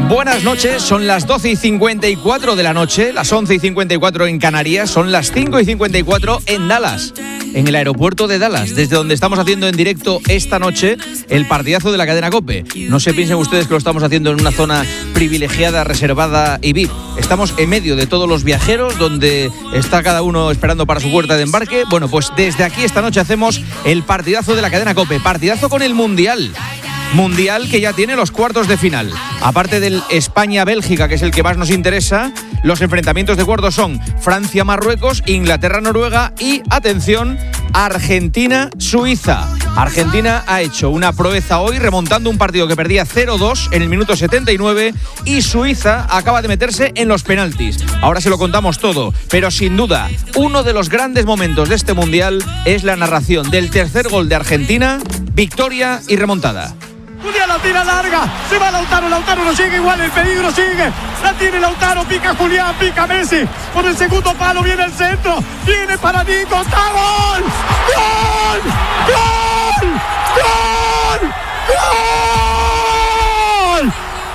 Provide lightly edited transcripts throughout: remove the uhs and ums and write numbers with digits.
Buenas noches, son las 12:54 de la noche, las 11:54 en Canarias, son las 5:54 en Dallas, en el aeropuerto de Dallas, desde donde estamos haciendo en directo esta noche el partidazo de la cadena COPE. No se piensen ustedes que lo estamos haciendo en una zona privilegiada, reservada y VIP. Estamos en medio de todos los viajeros, donde está cada uno esperando para su puerta de embarque. Bueno, pues desde aquí esta noche hacemos el partidazo de la cadena COPE, partidazo con el Mundial que ya tiene los cuartos de final. Aparte del España-Bélgica, que es el que más nos interesa, los enfrentamientos de cuartos son Francia-Marruecos, Inglaterra-Noruega y, atención, Argentina-Suiza. Argentina ha hecho una proeza hoy remontando un partido que perdía 0-2 en el minuto 79 y Suiza acaba de meterse en los penaltis. Ahora se lo contamos todo, pero sin duda uno de los grandes momentos de este Mundial es la narración del tercer gol de Argentina, victoria y remontada. Julián la tira larga, se va Lautaro no sigue igual, el peligro sigue, la tiene Lautaro, pica Julián, pica Messi, por el segundo palo viene el centro, viene para Nico, ¡está gol! ¡Gol! ¡Gol! ¡Gol! ¡Gol!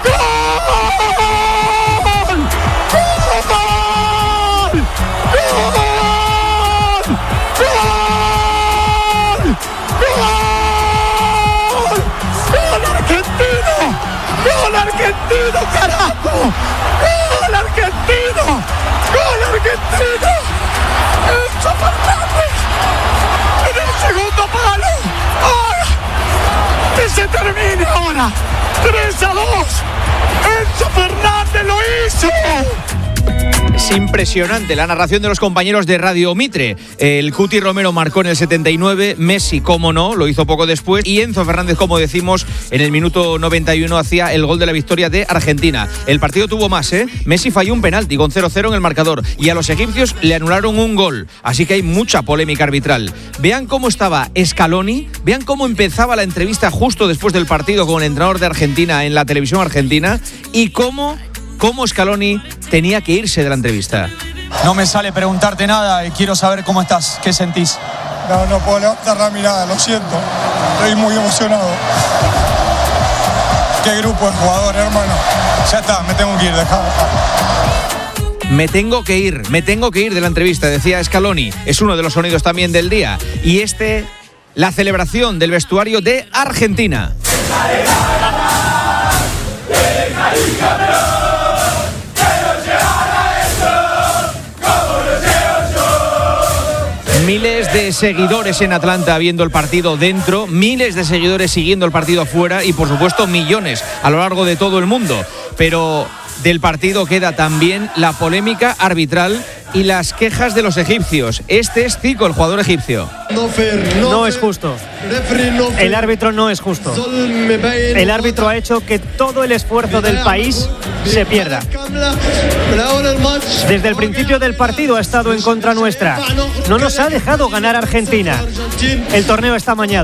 ¡Gol argentino, carajo! ¡Gol argentino! ¡Gol argentino! ¡Enzo Fernández! ¡En el segundo palo! ¡Ahora! ¡Que se termine ahora! ¡3-2! ¡Enzo Fernández lo hizo! Es impresionante la narración de los compañeros de Radio Mitre. El Cuti Romero marcó en el 79, Messi, cómo no, lo hizo poco después, y Enzo Fernández, como decimos, en el minuto 91 hacía el gol de la victoria de Argentina. El partido tuvo más, Messi falló un penalti con 0-0 en el marcador y a los egipcios le anularon un gol, así que hay mucha polémica arbitral. Vean cómo estaba Scaloni, vean cómo empezaba la entrevista justo después del partido con el entrenador de Argentina en la televisión argentina y cómo Scaloni tenía que irse de la entrevista. No me sale preguntarte nada y quiero saber cómo estás, qué sentís. No puedo levantar la mirada, lo siento. Estoy muy emocionado. Qué grupo de jugadores, hermano. Ya está, me tengo que ir, dejá. Me tengo que ir de la entrevista, decía Scaloni. Es uno de los sonidos también del día. Y la celebración del vestuario de Argentina. Miles de seguidores en Atlanta viendo el partido dentro, miles de seguidores siguiendo el partido afuera y por supuesto millones a lo largo de todo el mundo. Pero del partido queda también la polémica arbitral y las quejas de los egipcios. Este es Zico, el jugador egipcio. No es justo. El árbitro no es justo. El árbitro ha hecho que todo el esfuerzo del país se pierda. Desde el principio del partido ha estado en contra nuestra. No nos ha dejado ganar Argentina. El torneo está amañado.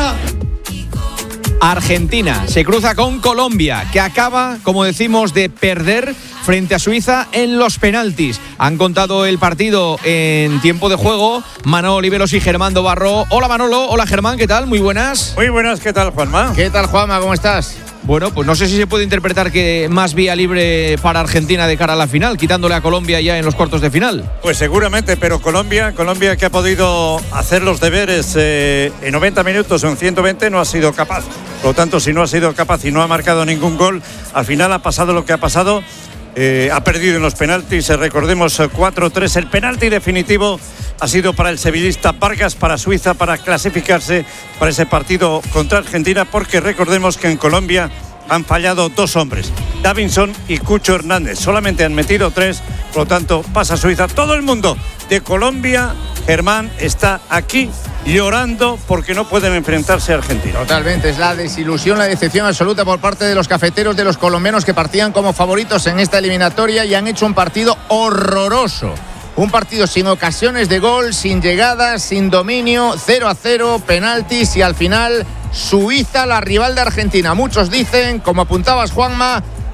Argentina se cruza con Colombia, que acaba, como decimos, de perder frente a Suiza en los penaltis. Han contado el partido en tiempo de juego Manolo Oliveros y Germán Dobarro. Hola Manolo, hola Germán, ¿qué tal? Muy buenas. Muy buenas, ¿qué tal Juanma? ¿Qué tal Juanma? ¿Cómo estás? Bueno, pues no sé si se puede interpretar que más vía libre para Argentina de cara a la final, quitándole a Colombia ya en los cuartos de final. Pues seguramente, pero Colombia que ha podido hacer los deberes en 90 minutos o en 120 no ha sido capaz. Por lo tanto, si no ha sido capaz y no ha marcado ningún gol, al final ha pasado lo que ha pasado. Ha perdido en los penaltis, recordemos 4-3. El penalti definitivo ha sido para el sevillista Vargas, para Suiza, para clasificarse para ese partido contra Argentina, porque recordemos que en Colombia han fallado dos hombres, Davinson y Cucho Hernández. Solamente han metido 3, por lo tanto pasa Suiza. Todo el mundo de Colombia, Germán, está aquí llorando porque no pueden enfrentarse a Argentina. Totalmente, es la desilusión, la decepción absoluta por parte de los cafeteros, de los colombianos que partían como favoritos en esta eliminatoria y han hecho un partido horroroso. Un partido sin ocasiones de gol, sin llegadas, sin dominio, 0-0, penaltis y al final Suiza, la rival de Argentina. Muchos dicen, como apuntabas Juanma,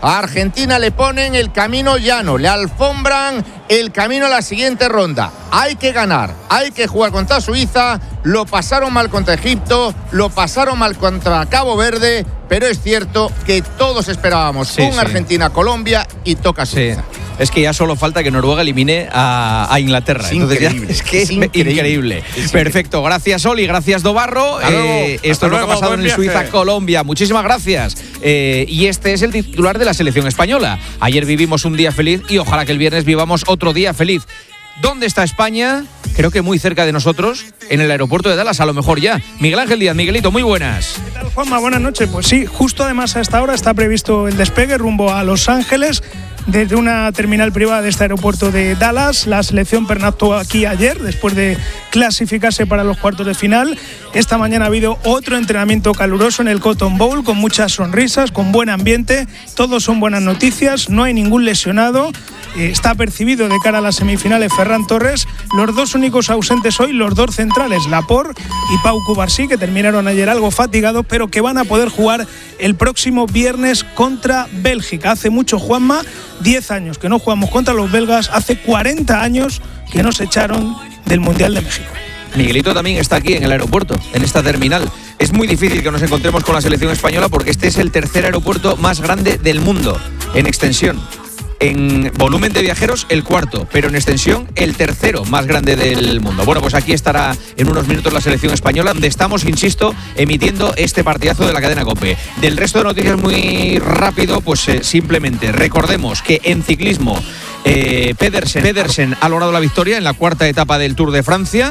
A Argentina le ponen el camino llano, le alfombran el camino a la siguiente ronda. Hay que ganar, hay que jugar contra Suiza. Lo pasaron mal contra Egipto, lo pasaron mal contra Cabo Verde, pero es cierto que todos esperábamos Argentina-Colombia y toca Suiza. Sí. Es que ya solo falta que Noruega elimine a Inglaterra. Es increíble. Perfecto. Gracias, Oli. Gracias, Dobarro. Esto es lo que ha pasado en el Suiza-Colombia. Muchísimas gracias. Y este es el titular de la selección española. Ayer vivimos un día feliz y ojalá que el viernes vivamos otro día feliz. ¿Dónde está España? Creo que muy cerca de nosotros, en el aeropuerto de Dallas, a lo mejor ya. Miguel Ángel Díaz, Miguelito, muy buenas. ¿Qué tal, Juanma? Buenas noches. Pues sí, justo además a esta hora está previsto el despegue rumbo a Los Ángeles desde una terminal privada de este aeropuerto de Dallas. La selección pernoctó aquí ayer, después de clasificarse para los cuartos de final. Esta mañana ha habido otro entrenamiento caluroso en el Cotton Bowl, con muchas sonrisas, con buen ambiente. Todos son buenas noticias, no hay ningún lesionado. Está percibido de cara a las semifinales Ferran Torres. Los dos únicos ausentes hoy, los dos centrales, Laporte y Pau Cubarsí, que terminaron ayer algo fatigados, pero que van a poder jugar el próximo viernes contra Bélgica. Hace mucho, Juanma, 10 años que no jugamos contra los belgas, hace 40 años que nos echaron del Mundial de México. Miguelito también está aquí en el aeropuerto, en esta terminal. Es muy difícil que nos encontremos con la selección española porque este es el tercer aeropuerto más grande del mundo en extensión. En volumen de viajeros, el cuarto, pero en extensión, el tercero más grande del mundo. Bueno, pues aquí estará en unos minutos la selección española, donde estamos, insisto, emitiendo este partidazo de la cadena COPE. Del resto de noticias muy rápido, pues simplemente recordemos que en ciclismo Pedersen ha logrado la victoria en la cuarta etapa del Tour de Francia.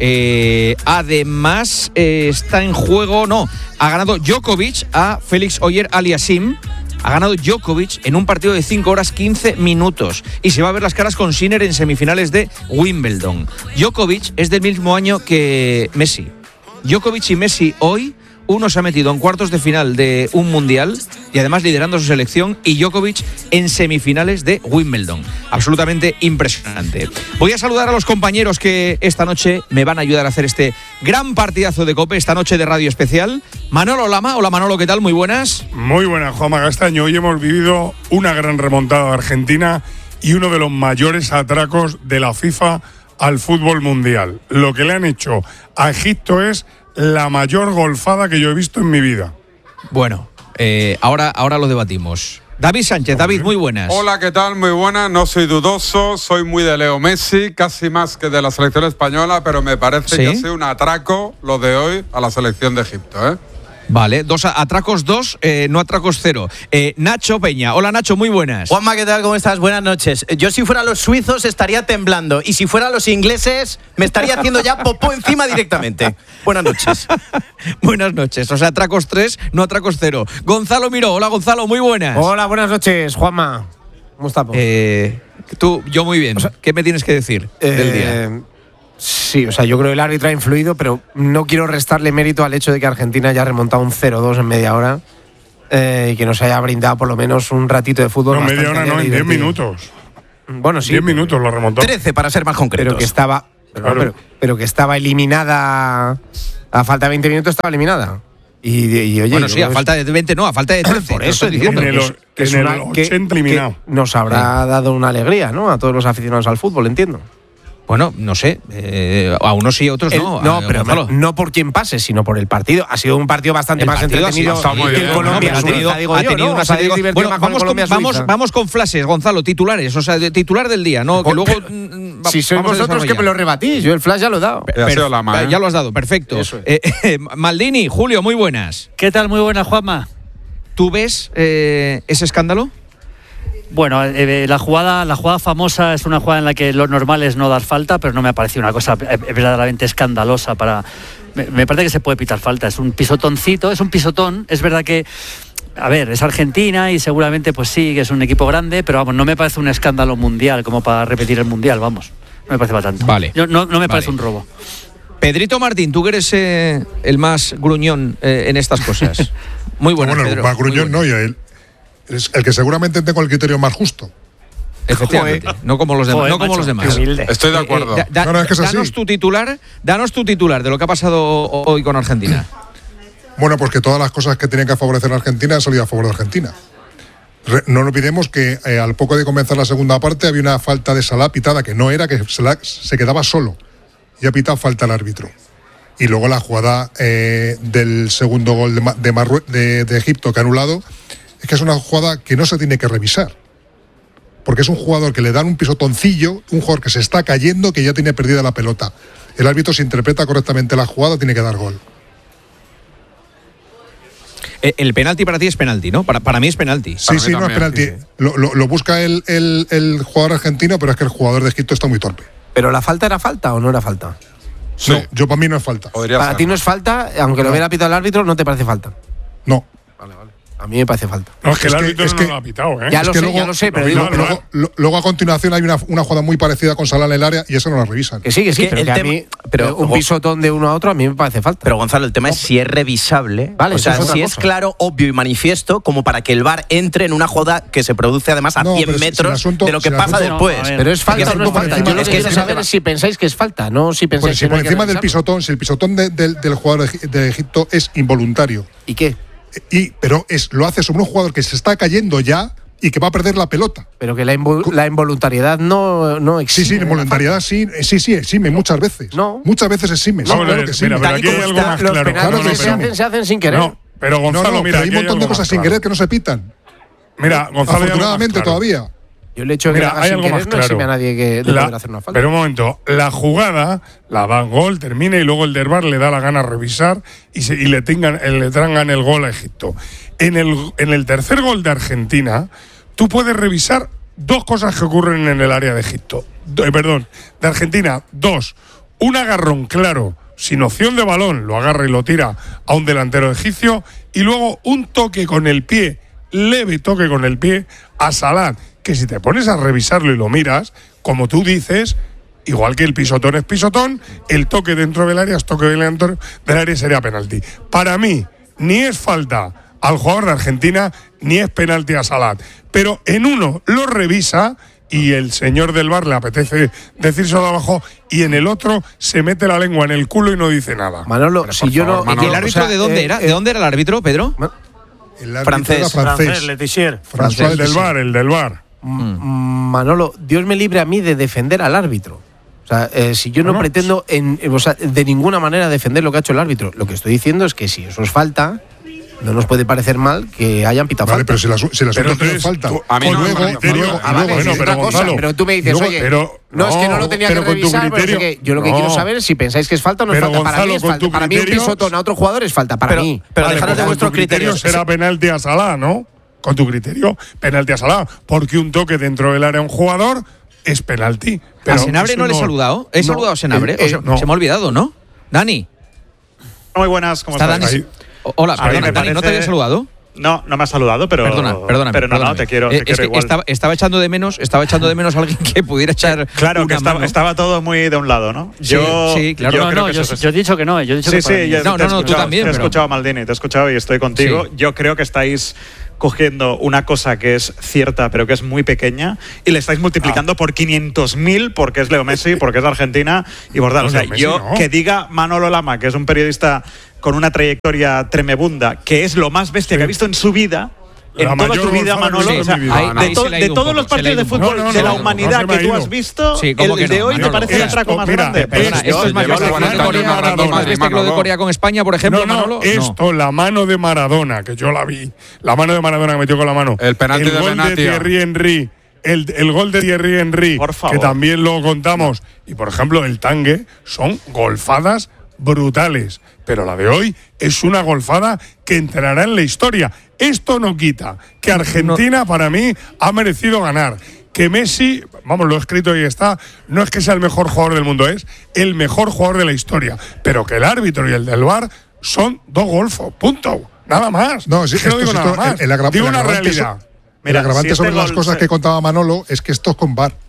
Además, está en juego, ha ganado Djokovic a Félix Auger-Aliassime. Ha ganado Djokovic en un partido de 5 horas 15 minutos y se va a ver las caras con Sinner en semifinales de Wimbledon. Djokovic es del mismo año que Messi. Djokovic y Messi hoy, uno se ha metido en cuartos de final de un mundial y además liderando su selección, y Djokovic en semifinales de Wimbledon. Absolutamente impresionante. Voy a saludar a los compañeros que esta noche me van a ayudar a hacer este gran partidazo de COPE, esta noche de radio especial. Manolo Lama. Hola, Manolo, ¿qué tal? Muy buenas. Muy buenas, Juanma Castaño. Hoy hemos vivido una gran remontada de Argentina y uno de los mayores atracos de la FIFA al fútbol mundial. Lo que le han hecho a Egipto es la mayor golfada que yo he visto en mi vida. Bueno, ahora lo debatimos. David Sánchez. David, muy buenas. Hola, ¿qué tal? Muy buenas. No soy dudoso, soy muy de Leo Messi, casi más que de la selección española, pero me parece que ha sido un atraco lo de hoy a la selección de Egipto, ¿eh? Vale, atracos 2, no atracos 0. Nacho Peña. Hola, Nacho, muy buenas. Juanma, ¿qué tal? ¿Cómo estás? Buenas noches. Yo, si fuera los suizos, estaría temblando. Y si fuera los ingleses, me estaría haciendo ya popó encima directamente. Buenas noches. Buenas noches. O sea, atracos 3, no atracos 0. Gonzalo Miró. Hola, Gonzalo, muy buenas. Hola, buenas noches, Juanma. ¿Cómo estamos? Yo muy bien. O sea, ¿qué me tienes que decir del día? Sí, o sea, yo creo que el árbitro ha influido, pero no quiero restarle mérito al hecho de que Argentina haya remontado un 0-2 en media hora y que nos haya brindado por lo menos un ratito de fútbol. No, media hora no, en 10 minutos. Bueno, sí. 10 minutos lo remontó. 13 para ser más concretos. Pero que estaba eliminada, a falta de 20 minutos estaba eliminada. Y oye, bueno, sí, a falta de 20 no, a falta de 13. Por eso diciendo en el 80 eliminado. Que nos habrá dado una alegría, ¿no? A todos los aficionados al fútbol, entiendo. Bueno, no sé, a unos sí, a otros no. No, pero no por quien pase, sino por el partido. Ha sido un partido bastante más entretenido que el Colombia-Suiza, digo yo, ¿no? Bueno, vamos con flashes, Gonzalo, titulares, o sea, titular del día, ¿no? Que luego si sois vosotros que me lo rebatís, yo el flash ya lo he dado. Ya lo has dado, perfecto. Maldini, Julio, muy buenas. ¿Qué tal? Muy buenas, Juanma. ¿Tú ves ese escándalo? Bueno, la jugada famosa es una jugada en la que lo normal es no dar falta, pero no me ha parecido una cosa verdaderamente escandalosa me parece que se puede pitar falta. Es un pisotoncito, es un pisotón. Es verdad que, a ver, es Argentina y seguramente pues sí, que es un equipo grande, pero vamos, no me parece un escándalo mundial como para repetir el mundial, vamos. No me parece para tanto. Vale. No me parece un robo. Pedrito Martín, tú que eres el más gruñón en estas cosas. Muy bueno, Pedro. El más gruñón no, y él. Es el que seguramente tengo el criterio más justo. Efectivamente, no como los demás. No como los demás. Estoy de acuerdo. Danos tu titular de lo que ha pasado hoy con Argentina. Bueno, pues que todas las cosas que tenían que favorecer a Argentina han salido a favor de Argentina. No nos olvidemos que al poco de comenzar la segunda parte había una falta de Salah pitada que no era, que se quedaba solo. Y ha pitado falta el árbitro. Y luego la jugada del segundo gol de Egipto que ha anulado, es que es una jugada que no se tiene que revisar. Porque es un jugador que le dan un pisotoncillo, un jugador que se está cayendo, que ya tiene perdida la pelota. El árbitro, si interpreta correctamente la jugada, tiene que dar gol. El penalti para ti es penalti, ¿no? Para mí es penalti. Sí, no es penalti. Sí. Lo busca el jugador argentino, pero es que el jugador de Egipto está muy torpe. ¿Pero la falta era falta o no era falta? Sí. No, yo para mí no es falta. Para ti no es falta, aunque lo hubiera pitado el árbitro, ¿no te parece falta? No. Vale. A mí me parece falta. No, es que el árbitro no lo ha pitado, ¿eh? Ya lo sé, pero digo... Luego a continuación hay una jugada muy parecida con Salah en el área y eso no la revisan. Que sí, pero que a mí un pisotón de uno a otro a mí me parece falta. Pero Gonzalo, el tema es si es revisable. Vale, o sea, si es claro, obvio y manifiesto, como para que el VAR entre en una jugada que se produce además a 100 metros de lo que pasa después. Pero es falta o no es falta. Yo lo que quiero saber es si pensáis que es falta, no si pensáis que por encima del pisotón, si el pisotón del jugador de Egipto es involuntario. ¿Y qué? Pero lo hace sobre un jugador que se está cayendo ya y que va a perder la pelota. Pero que la involuntariedad no exime. Sí, la involuntariedad sí exime muchas veces. No. Muchas veces exime. Claro que sí. Mira, pero aquí hay algo más claro. Los penaltis se hacen sin querer. No, pero Gonzalo, mira, hay un montón de cosas sin querer que no se pitan. Mira, Gonzalo, afortunadamente todavía. Yo le he hecho mira, hay algo más claro. No exime a nadie de poder hacer una falta. Pero un momento, la jugada la dan gol, termina y luego el del VAR le da la gana revisar y le trangan el gol a Egipto. En el tercer gol de Argentina, tú puedes revisar dos cosas que ocurren en el área de Egipto. De Argentina, dos. Un agarrón claro, sin opción de balón, lo agarra y lo tira a un delantero egipcio, y luego un toque con el pie, leve toque con el pie a Salah, que si te pones a revisarlo y lo miras, como tú dices, igual que el pisotón es pisotón, el toque dentro del área es toque dentro del área, sería penalti. Para mí, ni es falta al jugador de Argentina, ni es penalti a Salah. Pero en uno lo revisa y el señor del VAR le apetece decírselo de abajo, y en el otro se mete la lengua en el culo y no dice nada. Manolo, si yo no... ¿Y el árbitro de dónde era? ¿De dónde era el árbitro, Pedro? El árbitro era francés. Letizier. El del VAR. Manolo, Dios me libre a mí de defender al árbitro. O sea, si yo no pretendo de ninguna manera defender lo que ha hecho el árbitro, lo que estoy diciendo es que si eso es falta, no nos puede parecer mal que hayan pitado falta. Pero si el asunto no es falta. A mí pero tú me dices, oye, no es que no lo tenía que revisar, pero yo lo que quiero saber es si pensáis que es falta o no es falta. Para mí es falta. Para mí un pisotón a otro jugador es falta. Para mí. Pero dejaros de vuestros criterios. Será penalti a Salah, ¿no? Con tu criterio, penalti a Salah, porque un toque dentro del área a un jugador es penalti. Pero ¿a Senabre no le he saludado? ¿He saludado a Senabre? Se me ha olvidado, ¿no? Dani. Muy buenas, ¿cómo estás? Hola, perdona, Dani, ¿no te había saludado? No me ha saludado, pero. Perdóname. No, te quiero igual. Estaba echando de menos a alguien que pudiera echar. Claro, que estaba todo muy de un lado, ¿no? Sí, claro. Yo he dicho que no. Yo he dicho que tú también. Te he escuchado, Maldini, te he escuchado y estoy contigo. Sí. Yo creo que estáis cogiendo una cosa que es cierta pero que es muy pequeña y le estáis multiplicando por 500.000 porque es Leo Messi, porque es Argentina y por tal. O sea, que diga Manolo Lama, que es un periodista con una trayectoria tremebunda, que es lo más bestia que ha visto en su vida, en toda su vida, Manolo, o sea, de todos los partidos de fútbol de la humanidad que tú has visto, el de hoy te parece el atraco más grande. Esto es más bestia que lo de Corea con España, por ejemplo, Manolo. Esto, la mano de Maradona, que yo la vi, la mano de Maradona que metió con la mano, el penalti de gol de Thierry Henry, el gol de Thierry Henry, que también lo contamos, y por ejemplo el tangue, son golfadas brutales, pero la de hoy es una golfada que entrará en la historia. Esto no quita que Argentina para mí ha merecido ganar, que Messi, vamos, lo he escrito y está, no es que sea el mejor jugador del mundo, es el mejor jugador de la historia, pero que el árbitro y el del VAR son dos golfos, punto, nada más. No, sí, no digo nada más, digo una realidad. El agravante sobre las cosas que contaba Manolo es que esto es con VAR,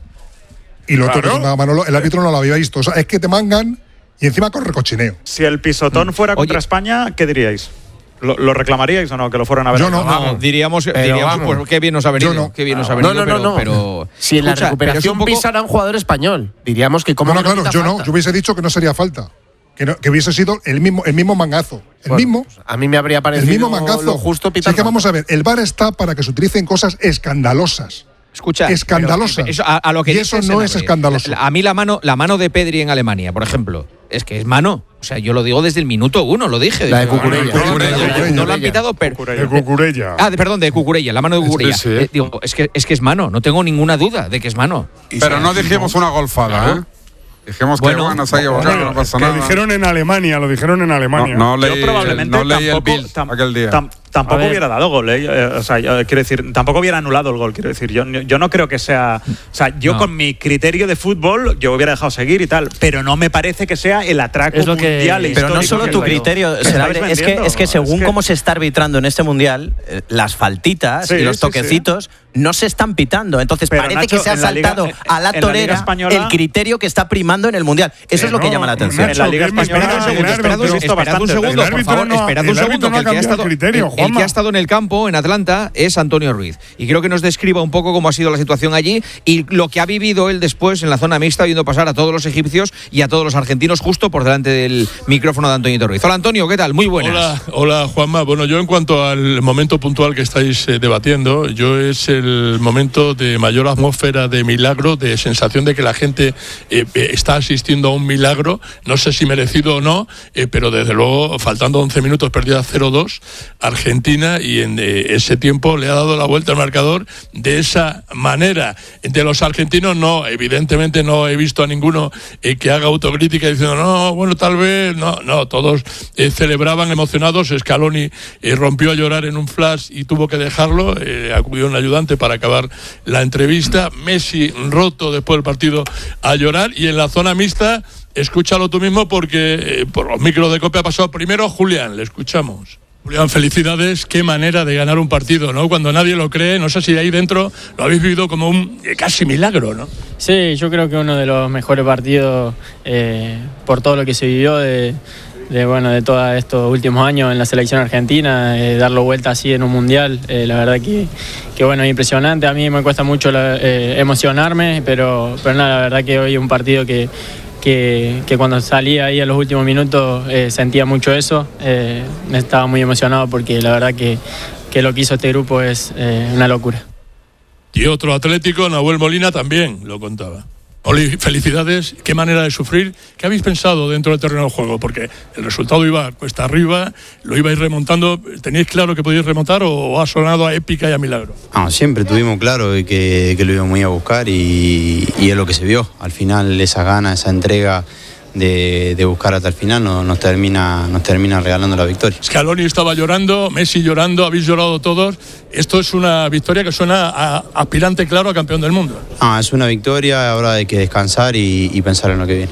y lo otro que contaba Manolo, el árbitro no lo había visto, o sea, es que te mangan y encima con recochineo. Si el pisotón fuera contra España, ¿qué diríais? ¿Lo reclamaríais o no? Que lo fueran a ver. Yo no. Diríamos pues qué bien nos ha venido. No. Qué bien nos ha venido. No. Pero si en la recuperación pisara un jugador español, diríamos que como. Claro, yo no. Yo hubiese dicho que no sería falta. que hubiese sido el mismo mangazo. A mí me habría parecido el mismo mangazo. Lo justo pitar. Es que vamos a ver, el VAR está para que se utilicen cosas escandalosas. Escucha, escandalosas. Eso, a lo que y eso no es escandaloso. A mí la mano de Pedri en Alemania, por ejemplo, es que es mano. O sea, yo lo digo desde el minuto 1, lo dije. La de Cucurella. No lo han pitado, pero. De Cucurella. Perdón, de Cucurella, la mano de Cucurella. Sí. Digo, es que es mano, no tengo ninguna duda de que es mano. Pero no dijimos una golfada, ¿eh? Dijimos que no se ha equivocado, no pasa nada. Lo dijeron en Alemania. No leí, yo probablemente no leí el Bild aquel día. Tampoco hubiera dado gol, o sea, quiero decir, tampoco hubiera anulado el gol, quiero decir, yo no creo que sea, o sea, yo con mi criterio de fútbol yo hubiera dejado seguir y tal, pero no me parece que sea el atraco mundial histórico. Pero no solo tu criterio, es que según cómo se está arbitrando en este mundial, las faltitas y los toquecitos no se están pitando, entonces pero parece Nacho, que se ha saltado a la torera española, el criterio que está primando en el mundial. Eso es lo que llama la atención. Nacho, en la Liga Española esperad un segundo, por favor, esperad un segundo, que el que ha estado en el campo, en Atlanta, es Antonio Ruiz. Y creo que nos describa un poco cómo ha sido la situación allí y lo que ha vivido él después en la zona mixta, viendo pasar a todos los egipcios y a todos los argentinos justo por delante del micrófono de Antonio Ruiz. Hola, Antonio, ¿qué tal? Muy buenas. Hola, Juanma. Bueno, yo en cuanto al momento puntual que estáis debatiendo, yo es el momento de mayor atmósfera de milagro, de sensación de que la gente está asistiendo a un milagro, no sé si merecido o no, pero desde luego, faltando 11 minutos, perdida 0-2, Argentina, y en ese tiempo le ha dado la vuelta al marcador de esa manera. De los argentinos no, evidentemente no he visto a ninguno que haga autocrítica diciendo no, bueno, tal vez, no, todos celebraban emocionados. Scaloni rompió a llorar en un flash y tuvo que dejarlo, acudió un ayudante para acabar la entrevista. Messi roto después del partido a llorar, y en la zona mixta, escúchalo tú mismo porque por los micros de COPE ha pasado primero Julián, le escuchamos. Julián, felicidades, qué manera de ganar un partido, ¿no? Cuando nadie lo cree, no sé si ahí dentro lo habéis vivido como un casi milagro, ¿no? Sí, yo creo que uno de los mejores partidos por todo lo que se vivió de todos estos últimos años en la selección argentina, darlo vuelta así en un mundial, la verdad que bueno, es impresionante. A mí me cuesta mucho emocionarme, pero nada, la verdad que hoy es un partido que cuando salí ahí a los últimos minutos sentía mucho eso, estaba muy emocionado porque la verdad que lo que hizo este grupo es una locura. Y otro Atlético, Nahuel Molina, también lo contaba. Oli, felicidades, qué manera de sufrir. ¿Qué habéis pensado dentro del terreno del juego? Porque el resultado iba cuesta arriba, lo ibais remontando. ¿Teníais claro que podíais remontar o ha sonado a épica y a milagro? Siempre tuvimos claro que lo íbamos a ir a buscar y es lo que se vio. Al final esa gana, esa entrega de buscar hasta el final nos termina regalando la victoria. Scaloni estaba llorando, Messi llorando, habéis llorado todos. Esto es una victoria que suena a aspirante claro a campeón del mundo. Es una victoria, ahora hay que descansar y pensar en lo que viene.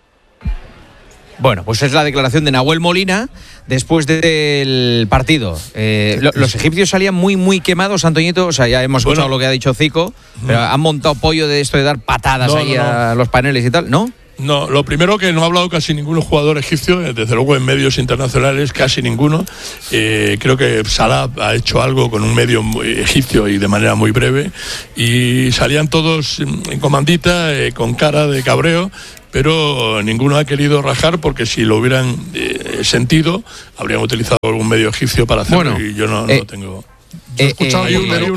Bueno, pues es la declaración de Nahuel Molina después del partido. Los egipcios salían muy quemados, Antoñito. O sea, ya hemos escuchado lo que ha dicho Zico, pero han montado pollo de esto de dar patadas a los paneles y tal, ¿no? No, lo primero que no ha hablado casi ningún jugador egipcio, desde luego en medios internacionales casi ninguno. Creo que Salah ha hecho algo con un medio egipcio y de manera muy breve, y salían todos en comandita, con cara de cabreo, pero ninguno ha querido rajar, porque si lo hubieran sentido habrían utilizado algún medio egipcio para hacerlo. Y yo no lo tengo. Hay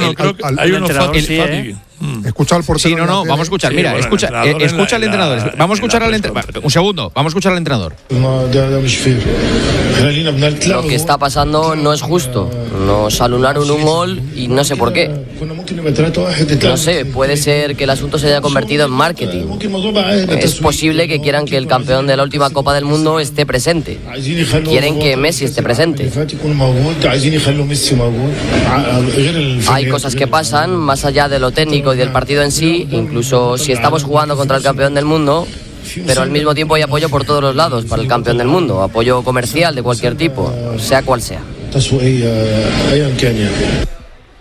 uno fácil. Escucha al portero. Sí, no, vamos a escuchar. Mira, escucha al entrenador. Vamos a escuchar al entrenador. Un segundo, vamos a escuchar al entrenador. Lo que está pasando no es justo. Nos anularon un gol y no sé por qué. No sé, puede ser que el asunto se haya convertido en marketing. Es posible que quieran que el campeón de la última Copa del Mundo esté presente. Quieren que Messi esté presente. Hay cosas que pasan más allá de lo técnico y del partido en sí, incluso si estamos jugando contra el campeón del mundo, pero al mismo tiempo hay apoyo por todos los lados para el campeón del mundo, apoyo comercial de cualquier tipo, sea cual sea.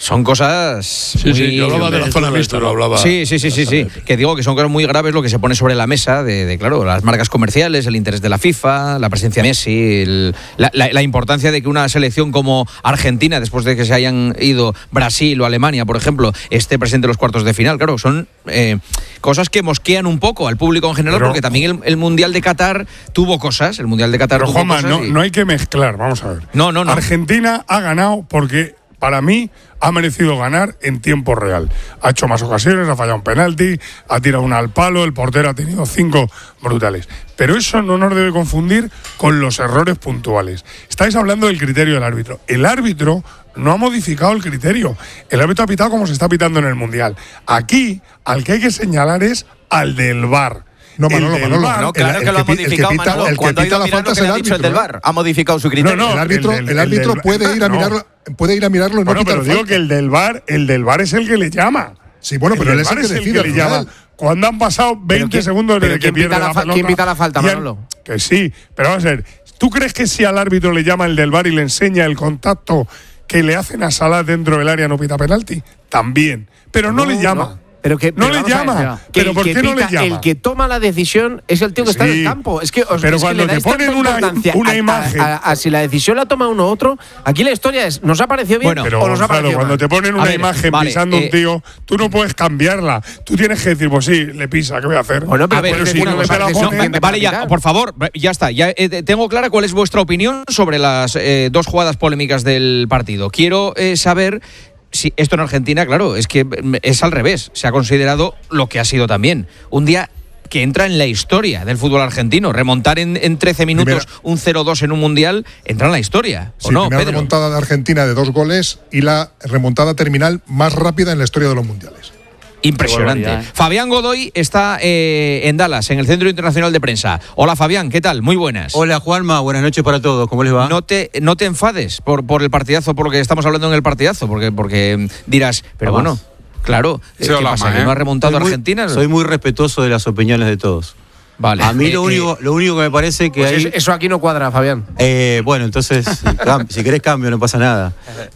son cosas. Sí, yo hablaba de la zona mixta, lo hablaba. Sí. Que digo que son cosas muy graves lo que se pone sobre la mesa de claro, las marcas comerciales, el interés de la FIFA, la presencia de Messi, la importancia de que una selección como Argentina, después de que se hayan ido Brasil o Alemania, por ejemplo, esté presente en los cuartos de final. Claro, son cosas que mosquean un poco al público en general, porque también el Mundial de Qatar tuvo cosas. El Mundial de Qatar pero, tuvo Juanma, cosas. no hay que mezclar, vamos a ver. No. Argentina ha ganado porque, para mí, ha merecido ganar en tiempo real. Ha hecho más ocasiones, ha fallado un penalti, ha tirado una al palo, el portero ha tenido 5 brutales. Pero eso no nos debe confundir con los errores puntuales. Estáis hablando del criterio del árbitro. El árbitro no ha modificado el criterio. El árbitro ha pitado como se está pitando en el Mundial. Aquí, al que hay que señalar es al del VAR. No, Manolo. No, claro que lo ha modificado, Manolo. Cuando ha ido a mirar lo que le ha dicho el del VAR. Ha modificado su criterio. No, el árbitro puede ir a mirarlo. Puede ir a mirarlo y no pitar. Pero digo que el del VAR es el que le llama. Sí, bueno, pero él es el que le llama. Cuando han pasado 20 segundos desde que pierde la pelota. ¿Quién pita la falta, Manolo? Que sí, pero vamos a ver. ¿Tú crees que si al árbitro le llama el del VAR y le enseña el contacto que le hacen a Salah dentro del área no pita penalti? También. Pero no le llama. Pero no le llama. ¿Pero por qué no le llama? El que toma la decisión es el tío que está en el campo. Es que pero cuando te ponen una imagen a si la decisión la toma uno u otro, aquí la historia es ¿nos ha parecido bien o nos ha parecido mal? Cuando te ponen una imagen pisando un tío, tú no puedes cambiarla. Tú tienes que decir, pues sí, le pisa, ¿qué voy a hacer? Bueno, pero si no me la ponen, vale, ya, por favor, ya está. Ya tengo clara cuál es vuestra opinión sobre las 2 jugadas polémicas del partido. Quiero saber. Sí, esto en Argentina, claro, es que es al revés. Se ha considerado lo que ha sido también. Un día que entra en la historia del fútbol argentino. Remontar en 13 minutos un 0-2 en un Mundial entra en la historia. ¿O no, primera Pedro? Remontada de Argentina de 2 goles y la remontada terminal más rápida en la historia de los Mundiales. Impresionante. Fabián Godoy está en Dallas, en el Centro Internacional de Prensa. Hola, Fabián, ¿qué tal? Muy buenas. Hola, Juanma, buenas noches para todos. ¿Cómo les va? No te enfades por el partidazo, por lo que estamos hablando en el partidazo, porque dirás, pero bueno, claro, ¿qué pasa? ¿Que no ha remontado Argentina? Soy muy respetuoso de las opiniones de todos. Vale. A mí lo único que me parece que pues hay... Eso aquí no cuadra, Fabián. Bueno, entonces, si querés cambio, no pasa nada.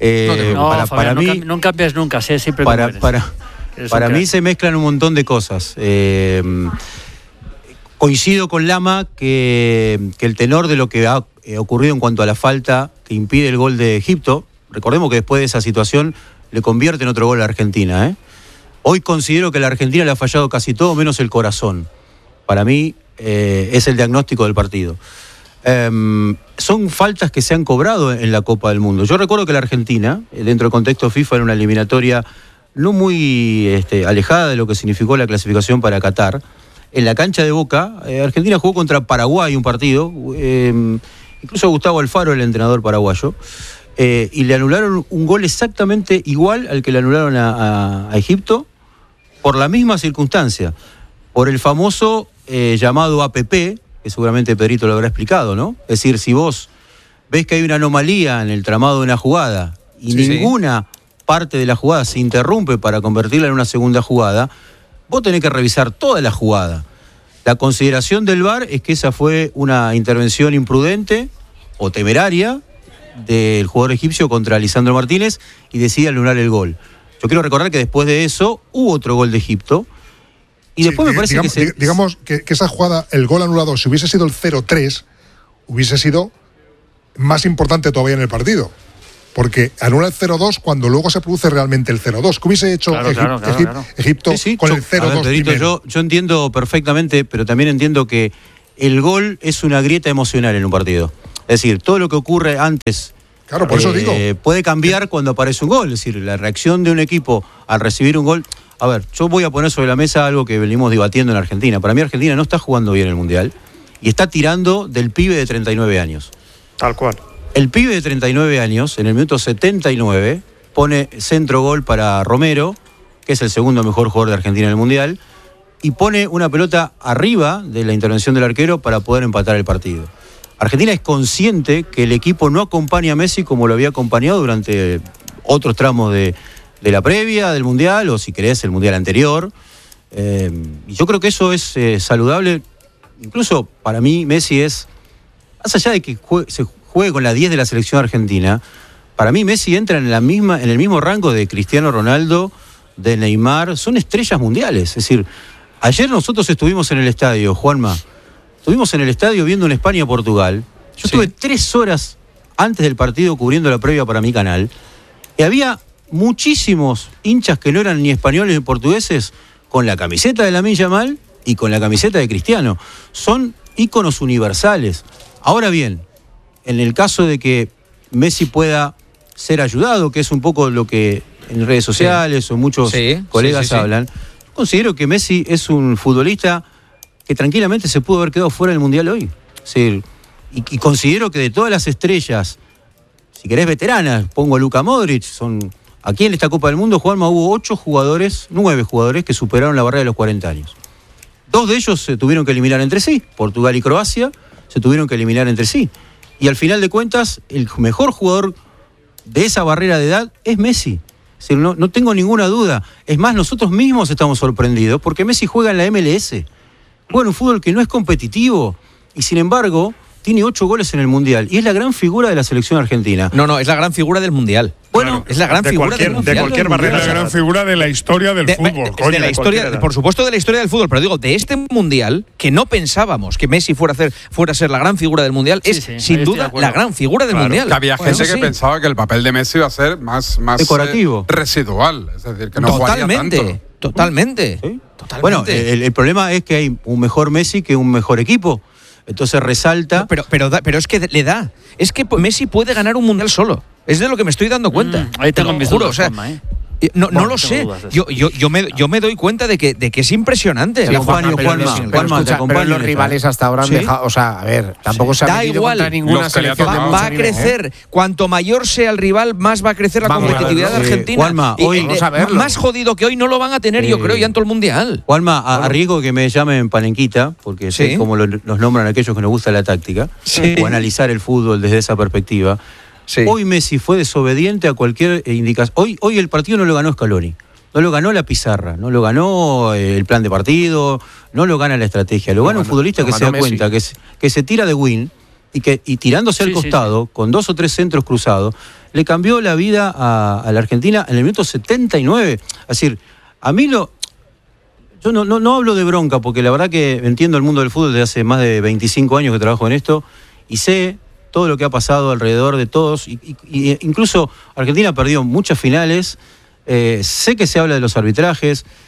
Para mí, no cambias nunca, siempre para mí se mezclan un montón de cosas. Coincido con Lama que el tenor de lo que ha ocurrido en cuanto a la falta que impide el gol de Egipto, recordemos que después de esa situación le convierte en otro gol a Argentina. Hoy considero que la Argentina le ha fallado casi todo menos el corazón. Para mí es el diagnóstico del partido. Son faltas que se han cobrado en la Copa del Mundo. Yo recuerdo que la Argentina, dentro del contexto FIFA, era una eliminatoria no muy alejada de lo que significó la clasificación para Qatar. En la cancha de Boca, Argentina jugó contra Paraguay un partido, incluso Gustavo Alfaro, el entrenador paraguayo, y le anularon un gol exactamente igual al que le anularon a Egipto, por la misma circunstancia, por el famoso llamado APP, que seguramente Pedrito lo habrá explicado, ¿no? Es decir, si vos ves que hay una anomalía en el tramado de una jugada y ninguna parte de la jugada se interrumpe para convertirla en una segunda jugada, vos tenés que revisar toda la jugada. La consideración del VAR es que esa fue una intervención imprudente o temeraria del jugador egipcio contra Lisandro Martínez y decide anular el gol. Yo quiero recordar que después de eso hubo otro gol de Egipto y después me parece digamos que esa jugada, el gol anulado, si hubiese sido el 0-3, hubiese sido más importante todavía en el partido. Porque anula el 0-2 cuando luego se produce realmente el 0-2. ¿Qué hubiese hecho Egipto con el 0-2 primero? Yo entiendo perfectamente, pero también entiendo que el gol es una grieta emocional en un partido. Es decir, todo lo que ocurre antes por eso digo, puede cambiar cuando aparece un gol. Es decir, la reacción de un equipo al recibir un gol... A ver, yo voy a poner sobre la mesa algo que venimos debatiendo en Argentina. Para mí Argentina no está jugando bien el Mundial y está tirando del pibe de 39 años. Tal cual. El pibe de 39 años, en el minuto 79, pone centro gol para Romero, que es el segundo mejor jugador de Argentina en el Mundial, y pone una pelota arriba de la intervención del arquero para poder empatar el partido. Argentina es consciente que el equipo no acompaña a Messi como lo había acompañado durante otros tramos de la previa del Mundial, o si querés, el Mundial anterior. Y yo creo que eso es saludable. Incluso para mí Messi es, más allá de que se juegue con la 10 de la selección argentina, Para mí Messi entra en el mismo rango de Cristiano Ronaldo, de Neymar, son estrellas mundiales. Es decir, ayer nosotros estuvimos en el estadio, Juanma, estuvimos en el estadio viendo un España-Portugal. Yo estuve 3 horas antes del partido cubriendo la previa para mi canal, y había muchísimos hinchas que no eran ni españoles ni portugueses con la camiseta de Lamine Yamal y con la camiseta de Cristiano. Son íconos universales. Ahora bien, en el caso de que Messi pueda ser ayudado, que es un poco lo que en redes sociales o muchos colegas hablan, considero que Messi es un futbolista que tranquilamente se pudo haber quedado fuera del Mundial hoy. Es decir, y considero que de todas las estrellas, si querés veteranas, pongo a Luka Modric, aquí en esta Copa del Mundo, Juanma, hubo 9 jugadores que superaron la barrera de los 40 años. 2 de ellos se tuvieron que eliminar entre sí, Portugal y Croacia se tuvieron que eliminar entre sí. Y al final de cuentas, el mejor jugador de esa barrera de edad es Messi. Es decir, no tengo ninguna duda. Es más, nosotros mismos estamos sorprendidos porque Messi juega en la MLS. Juega en un fútbol que no es competitivo y sin embargo tiene 8 goles en el Mundial y es la gran figura de la selección argentina. No, es la gran figura del Mundial. Bueno, es la gran figura del Mundial. De cualquier barrera. Es la gran figura de la historia del fútbol. De la historia, por supuesto, de la historia del fútbol, pero digo, de este Mundial, que no pensábamos que Messi fuera a ser la gran figura del Mundial, es sin duda la gran figura del Mundial. Que había gente que pensaba que el papel de Messi iba a ser más decorativo, residual, es decir, que no jugaría tanto. Totalmente. Bueno, el problema es que hay un mejor Messi que un mejor equipo. Entonces resalta. Pero es que le da. Es que Messi puede ganar un Mundial solo. Es de lo que me estoy dando cuenta. Ahí tengo mis dudas, o sea, no lo sé. Yo me doy cuenta de que es impresionante. Sí, pero los rivales hasta ahora han dejado. O sea, a ver, tampoco se ha metido contra ninguna selección. Va a crecer. Cuanto mayor sea el rival, más va a crecer la competitividad de Argentina. Juanma, hoy, más jodido que hoy no lo van a tener, yo creo, ya en todo el Mundial. Juanma, a riesgo que me llamen Panenquita, porque sé cómo nos nombran aquellos que nos gusta la táctica, o analizar el fútbol desde esa perspectiva. Hoy Messi fue desobediente a cualquier indicación. Hoy el partido no lo ganó Scaloni, no lo ganó la pizarra, no lo ganó el plan de partido, no lo gana la estrategia, lo gana un futbolista que se da cuenta que se tira de win y tirándose al costado, con 2 o 3 centros cruzados, le cambió la vida a la Argentina en el minuto 79. Es decir, a mí yo no hablo de bronca, porque la verdad que entiendo el mundo del fútbol desde hace más de 25 años que trabajo en esto, y sé todo lo que ha pasado alrededor de todos, y incluso Argentina perdió muchas finales, sé que se habla de los arbitrajes,